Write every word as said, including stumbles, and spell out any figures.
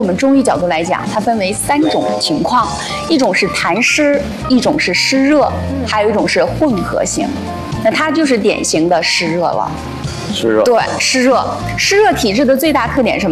我们中医角度来讲，它分为三种情况，一种是痰湿，一种是湿热，还有一种是混合型。那它就是典型的湿热了。 湿热。 对，湿热，湿热体质的最大特点是什么？